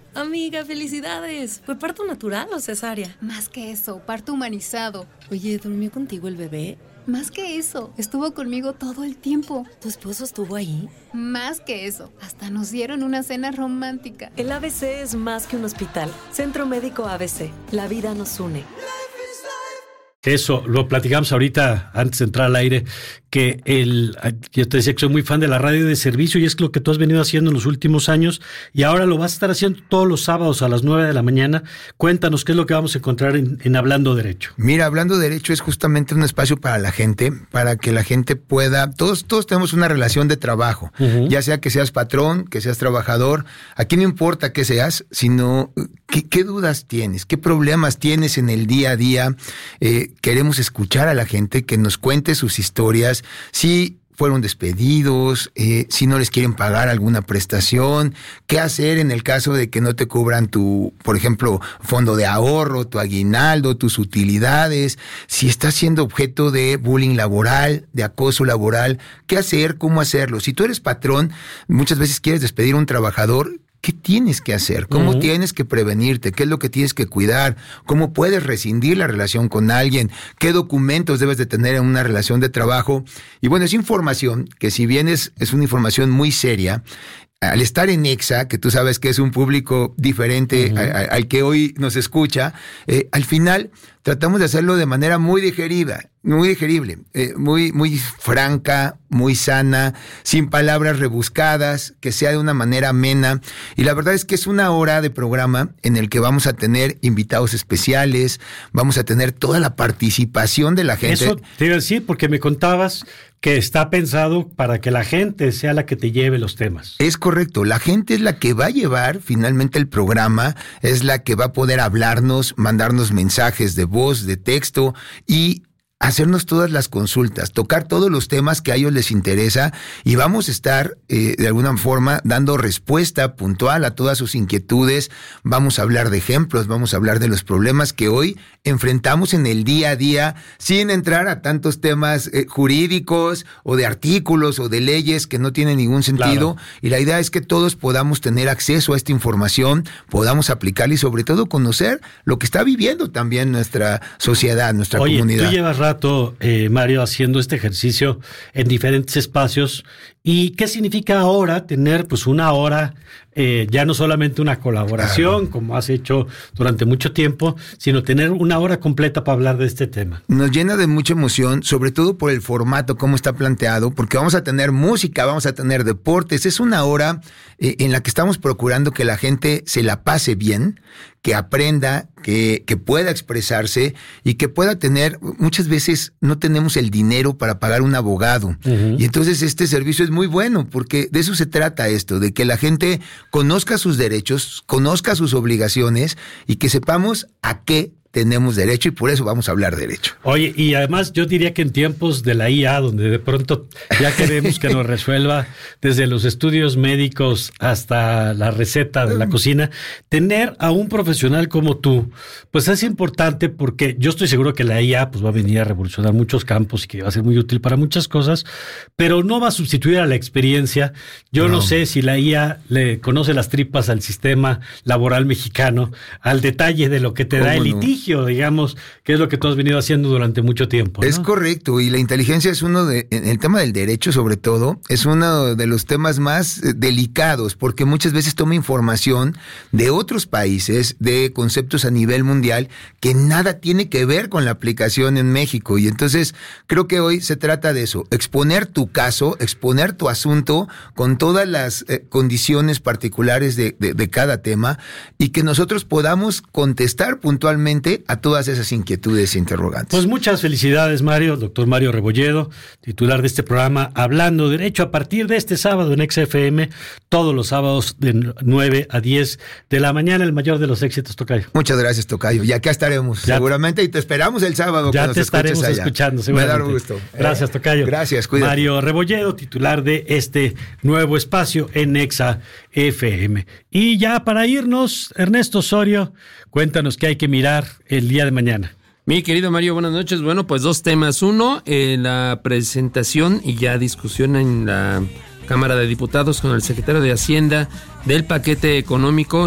Amiga, felicidades. ¿Fue parto natural o cesárea? Más que eso, parto humanizado. Oye, ¿durmió contigo el bebé? Más que eso, estuvo conmigo todo el tiempo. ¿Tu esposo estuvo ahí? Más que eso, hasta nos dieron una cena romántica. El ABC es más que un hospital. Centro Médico ABC. La vida nos une. Eso, lo platicamos ahorita antes de entrar al aire, que yo te decía que soy muy fan de la radio de servicio y es lo que tú has venido haciendo en los últimos años y ahora lo vas a estar haciendo todos los sábados a las 9 de la mañana. Cuéntanos qué es lo que vamos a encontrar en Hablando Derecho. Mira, Hablando Derecho es justamente un espacio para la gente, para que la gente pueda, todos tenemos una relación de trabajo, ya sea que seas patrón, que seas trabajador, aquí no importa qué seas, sino qué dudas tienes, qué problemas tienes en el día a día. Queremos escuchar a la gente que nos cuente sus historias, si fueron despedidos, si no les quieren pagar alguna prestación, qué hacer en el caso de que no te cubran tu, por ejemplo, fondo de ahorro, tu aguinaldo, tus utilidades, si estás siendo objeto de bullying laboral, de acoso laboral, qué hacer, cómo hacerlo. Si tú eres patrón, muchas veces quieres despedir a un trabajador. ¿Qué tienes que hacer? ¿Cómo tienes que prevenirte? ¿Qué es lo que tienes que cuidar? ¿Cómo puedes rescindir la relación con alguien? ¿Qué documentos debes de tener en una relación de trabajo? Y bueno, es información que si bien es una información muy seria, al estar en EXA, que tú sabes que es un público diferente al que hoy nos escucha, al final tratamos de hacerlo de manera muy digerible, muy franca, muy sana, sin palabras rebuscadas, que sea de una manera amena. Y la verdad es que es una hora de programa en el que vamos a tener invitados especiales, vamos a tener toda la participación de la gente. Eso te iba a decir, porque me contabas que está pensado para que la gente sea la que te lleve los temas. Es correcto, la gente es la que va a llevar finalmente el programa, es la que va a poder hablarnos, mandarnos mensajes de voz, de texto y hacernos todas las consultas, tocar todos los temas que a ellos les interesa y vamos a estar de alguna forma dando respuesta puntual a todas sus inquietudes. Vamos a hablar de ejemplos, vamos a hablar de los problemas que hoy enfrentamos en el día a día sin entrar a tantos temas jurídicos o de artículos o de leyes que no tienen ningún sentido. Claro. Y la idea es que todos podamos tener acceso a esta información, podamos aplicarla y sobre todo conocer lo que está viviendo también nuestra sociedad, nuestra comunidad. Tú llevas rato, Mario, haciendo este ejercicio en diferentes espacios. ¿Y qué significa ahora tener pues una hora, ya no solamente una colaboración, como has hecho durante mucho tiempo, sino tener una hora completa para hablar de este tema? Nos llena de mucha emoción, sobre todo por el formato, cómo está planteado, porque vamos a tener música, vamos a tener deportes. Es una hora en la que estamos procurando que la gente se la pase bien, que aprenda, que pueda expresarse y que pueda tener, muchas veces no tenemos el dinero para pagar un abogado. Y entonces este servicio es muy bueno porque de eso se trata esto, de que la gente conozca sus derechos, conozca sus obligaciones y que sepamos a qué tenemos derecho y por eso vamos a hablar derecho. Oye, y además yo diría que en tiempos de la IA, donde de pronto ya queremos que nos resuelva desde los estudios médicos hasta la receta de la cocina, tener a un profesional como tú, pues es importante porque yo estoy seguro que la IA pues va a venir a revolucionar muchos campos y que va a ser muy útil para muchas cosas, pero no va a sustituir a la experiencia. Yo no sé si la IA le conoce las tripas al sistema laboral mexicano, al detalle de lo que te da el litigio, digamos, que es lo que tú has venido haciendo durante mucho tiempo, ¿no? Es correcto, y la inteligencia es en el tema del derecho sobre todo, es uno de los temas más delicados, porque muchas veces toma información de otros países, de conceptos a nivel mundial, que nada tiene que ver con la aplicación en México, y entonces creo que hoy se trata de eso, exponer tu caso, exponer tu asunto con todas las condiciones particulares de cada tema, y que nosotros podamos contestar puntualmente a todas esas inquietudes e interrogantes. Pues muchas felicidades, Mario, doctor Mario Rebolledo, titular de este programa Hablando Derecho, a partir de este sábado en XFM, todos los sábados de 9 a 10 de la mañana, el mayor de los éxitos, Tocayo. Muchas gracias, Tocayo, y acá estaremos seguramente, y te esperamos el sábado. Ya te estaremos escuchando, seguramente. Me da gusto. Gracias, Tocayo. Gracias, cuídate. Mario Rebolledo, titular de este nuevo espacio en XFM. Y ya para irnos, Ernesto Osorio, cuéntanos qué hay que mirar el día de mañana. Mi querido Mario, buenas noches. Bueno, pues dos temas. Uno, la presentación y ya discusión en la Cámara de Diputados con el secretario de Hacienda del paquete económico